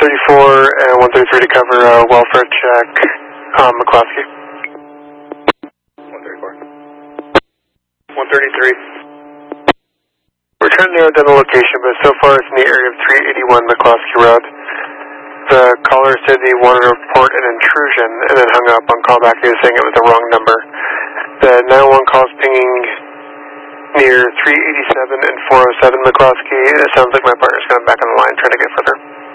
134 and 133 to cover welfare check, McCloskey. 134. 133. We're trying to narrow down the location, but so far it's in the area of 381 McCloskey Road. The caller said he wanted to report an intrusion and then hung up on callback. He was saying it was the wrong number. The 911 call is pinging near 387 and 407 McCloskey. It sounds like my partner's coming back on the line trying to get further.